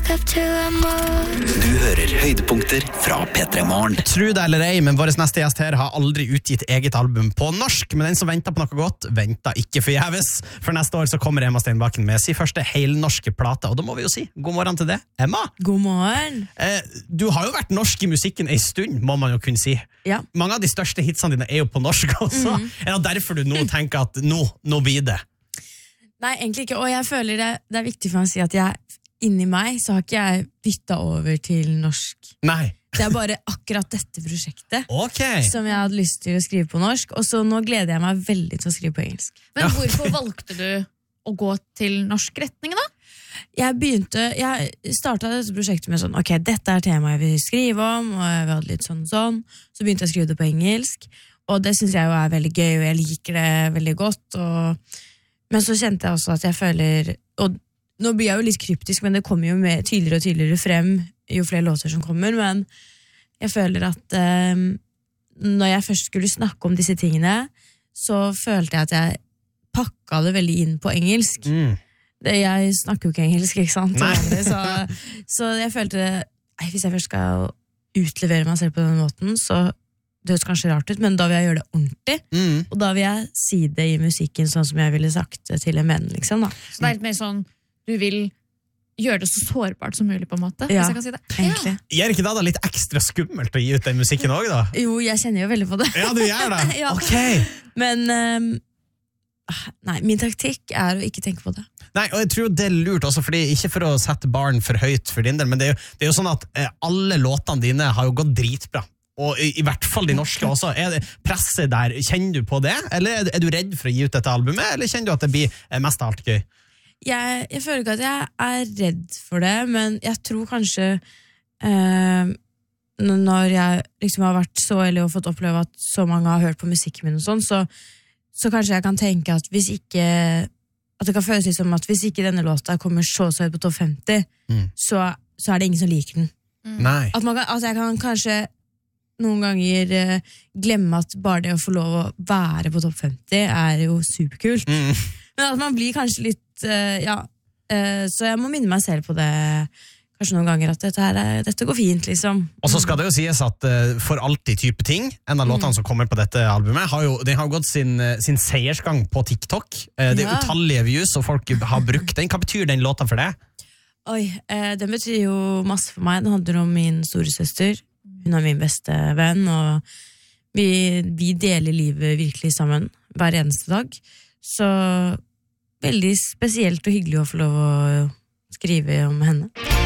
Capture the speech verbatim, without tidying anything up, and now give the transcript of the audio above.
up till I'm old. Du hører høydepunkter fra P tre Morgen. Tro det eller ei, men vår neste gjest her har aldri utgitt eget album på norsk, men den som venter på noe godt, venter ikke forgjeves. For neste år så kommer Emma Steinbakken med sin første helnorske plate, og da må vi jo si god morgen til det, Emma. God morgen. Eh, du har jo vært norsk i musikken en stund, må man jo kunne si. Ja. Mange av de største hitsene dine er jo på norsk også. Mm. Er det derfor du nå tenker at nå, nå blir det? Nei, egentlig ikke, og jeg føler det, det er viktig for meg å si at jeg, inni meg, så har ikke jeg byttet over til norsk. Nei. Det er bare akkurat dette prosjektet okay. som jeg hadde lyst til å skrive på norsk, og så nå gleder jeg meg veldig til å skrive på engelsk. Men ja. Hvorfor valgte du å gå til norsk retning da? Jeg begynte, jeg startet dette prosjektet med sånn, ok, dette er temaet jeg vil skrive om, og jeg vil ha litt sånn sånn, så begynte jeg å skrive det på engelsk, og det synes jeg jo er veldig gøy, og jeg liker det veldig godt, og men så kjente jeg også at jeg føler, og nå blir jeg jo litt kryptisk, men det kommer jo mer tydeligere og tydeligere frem jo flere låter som kommer, men jeg føler at eh, når jeg først skulle snakke om disse tingene, så følte jeg at jeg pakket det veldig inn på engelsk. Mm. Det, jeg snakker jo ikke engelsk, ikke sant? Så, så jeg følte, nei, hvis jeg først skal utlevere meg selv på den måten, så det høres kanskje rart ut, men da vil jeg gjøre det ordentlig, mm. og da vil jeg si det i musikken sånn som jeg ville sagt det til en venn, liksom da. Så det er litt mer sånn, du vil gjøre det så sårbart som mulig på en måte, ja, hvis jeg kan si det. Egentlig. Ja. Gjør ikke det da litt ekstra skummelt å gi ut den musikken også da? Jo, jeg kjenner jo veldig på det. Ja, du gjør det? Ja. Ok. Men, um, nei, min taktikk er å ikke tenke på det. Nei, og jeg tror det er lurt også, fordi ikke for å sette barn for høyt for din del, men det er jo, det er jo sånn at eh, alle låtene dine har jo gått dritbra. Og i, i hvert fall de norske også. Er det presset der, kjenner du på det? Eller er, er du redd for å gi ut dette albumet? Eller kjenner du at det blir mest av alt gøy? Jeg, jeg føler ikke at jeg er redd for det, men jeg tror kanskje eh, når jeg liksom har vært så heldig og fått oppleve at så mange har hørt på musikken min og sånn, så, så kanskje jeg kan tenke at hvis ikke at det kan føles litt som at hvis ikke denne låta kommer så så høyt på topp femti, mm. så, så er det ingen som liker den. Mm. Nei. At, man kan, at jeg kan kanskje noen ganger eh, glemme at bare det å få lov å være på topp femti er jo superkult. Mm. Men at man blir kanskje litt, eh, ja, eh, så jeg må minne meg selv på det kanskje noen ganger, at dette, her er, dette går fint, liksom. Og så skal det jo sies at uh, for alltid type ting, en av mm. låtene som kommer på dette albumet, har jo, den har jo gått sin, sin seiersgang på TikTok. Uh, det er ja. utallige views, og folk har brukt den. Hva betyr den låta for det? Oi, eh, den betyr jo masse for meg. Den handler om min storesøster. Hun er min beste venn, og vi, vi deler livet virkelig sammen hver eneste dag. Så veldig spesielt og hyggelig å få lov å skrive om henne.